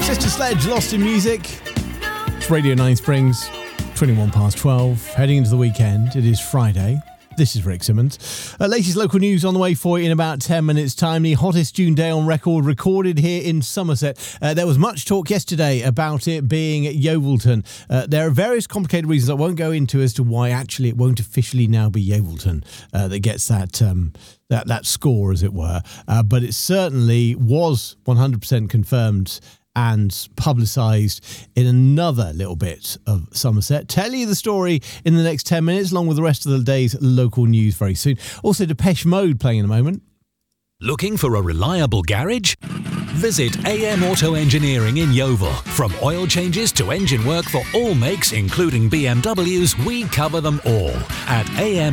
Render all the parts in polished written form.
Sister Sledge, Lost in Music. It's Radio 9 Springs, 21 past 12. Heading into the weekend. It is Friday. This is Rick Simmons. Latest local news on the way for you in about 10 minutes' time. The hottest June day on record recorded here in Somerset. There was much talk yesterday about it being Yeovilton. There are various complicated reasons I won't go into as to why actually it won't officially now be Yeovilton that gets that score, as it were. But it certainly was 100% confirmed and publicised in another little bit of Somerset. Tell you the story in the next 10 minutes, along with the rest of the day's local news very soon. Also, Depeche Mode playing in a moment. Looking for a reliable garage? Visit AM Auto Engineering in Yeovil. From oil changes to engine work for all makes, including BMWs, we cover them all. At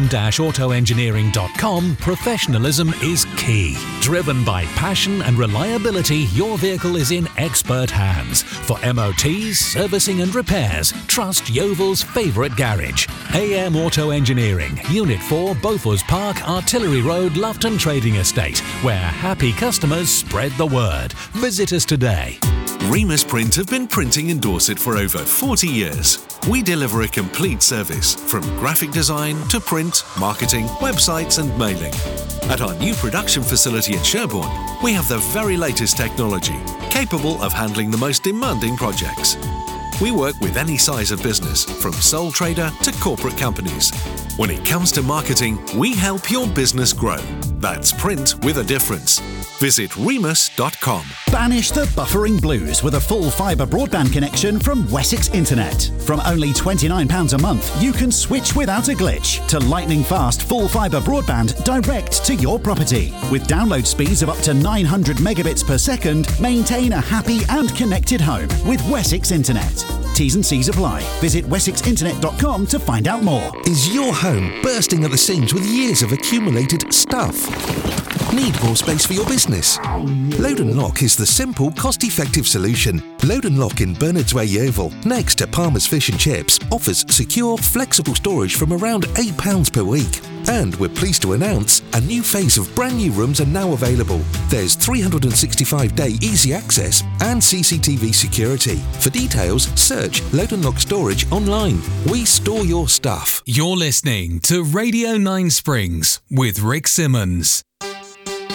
am-autoengineering.com, professionalism is key. Driven by passion and reliability, your vehicle is in expert hands. For MOTs, servicing and repairs, trust Yeovil's favourite garage. AM Auto Engineering, Unit 4, Beaufort Park, Artillery Road, Loughton Trading Estate, where happy customers spread the word. Visit us today. Remus Print have been printing in Dorset for over 40 years. We deliver a complete service from graphic design to print, marketing, websites and mailing. At our new production facility at Sherborne, we have the very latest technology, capable of handling the most demanding projects. We work with any size of business, from sole trader to corporate companies. When it comes to marketing, we help your business grow. That's print with a difference. Visit remus.com. Banish the buffering blues with a full fibre broadband connection from Wessex Internet. From only £29 a month, you can switch without a glitch to lightning fast full fibre broadband direct to your property. With download speeds of up to 900 megabits per second, maintain a happy and connected home with Wessex Internet. T's and C's apply. Visit wessexinternet.com to find out more. Is your home bursting at the seams with years of accumulated stuff? Need more space for your business? Load and Lock is the simple, cost-effective solution. Load and Lock in Bernards Way, Yeovil, next to Palmer's Fish and Chips, offers secure, flexible storage from around £8 per week. And we're pleased to announce a new phase of brand new rooms are now available. There's 365-day easy access and CCTV security. For details, search Load and Lock Storage online. We store your stuff. You're listening to Radio 9 Springs with Rick Simmons.